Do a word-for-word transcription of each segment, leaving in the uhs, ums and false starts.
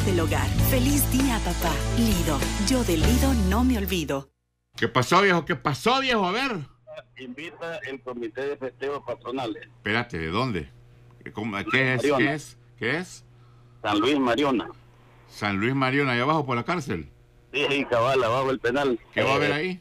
del hogar. Feliz día, papá. Lido, yo del Lido no me olvido. ¿Qué pasó, viejo? ¿Qué pasó, viejo? A ver. Invita el comité de festejos patronales. Espérate, ¿de dónde? ¿Cómo- ¿Qué es? ¿Qué es? ¿Qué es? San Luis Mariona. San Luis Mariona, ahí abajo por la cárcel. Sí, ahí cabal, abajo el penal. ¿Qué va a haber Eh, ahí?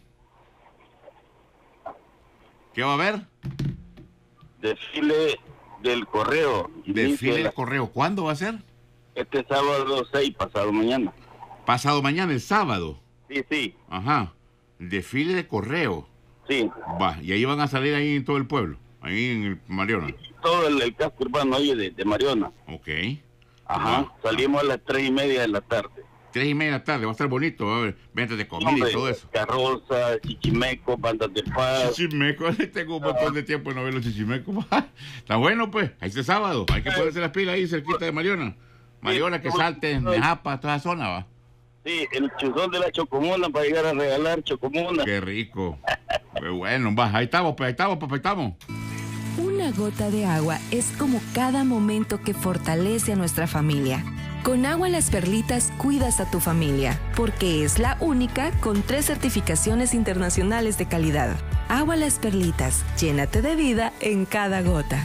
¿Qué va a haber? Desfile del correo. Desfile Inicio de la- correo. ¿Cuándo va a ser? Este sábado seis, pasado mañana. Pasado mañana, el sábado. Sí, sí, Ajá. Desfile de correo. sí. Va, y ahí van a salir ahí en todo el pueblo. Ahí en el Mariona. Todo el, el casco urbano ahí de, de Mariona. Ok. Ajá. Ah, Salimos a las tres y media de la tarde. Tres y media de la tarde, va a estar bonito. Va a haber ventas de comida Hombre, y todo eso. Carroza, chichimeco, bandas de paz. Chichimeco, tengo un montón de tiempo de no ver los chichimecos. Está bueno, pues. Ahí este sábado. Hay que ponerse las pilas ahí cerquita de Mariona. Mariona, que salte, Nejapa, toda esa zona, va. Sí, el chuzón de la chocomona para llegar a regalar chocomona. Qué rico. Qué bueno, va. Ahí estamos, pues, ahí estamos, pues, ahí estamos. Una gota de agua es como cada momento que fortalece a nuestra familia. Con Agua Las Perlitas cuidas a tu familia, porque es la única con tres certificaciones internacionales de calidad. Agua Las Perlitas, llénate de vida en cada gota.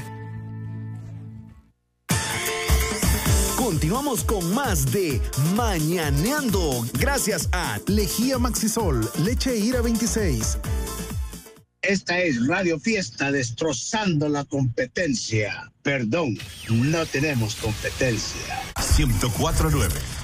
Continuamos con más de Mañaneando. Gracias a Lejía Maxisol, leche Ira veintiséis. Esta es Radio Fiesta destrozando la competencia. Perdón, no tenemos competencia. ciento cuatro punto nueve.